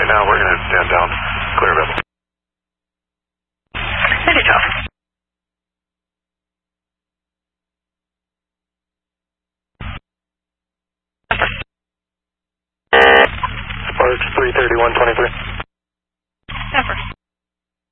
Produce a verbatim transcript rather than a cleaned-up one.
right now. We're going to stand down. Clear vessel. City twelve. Sparks three thirty-one twenty-three. Effort.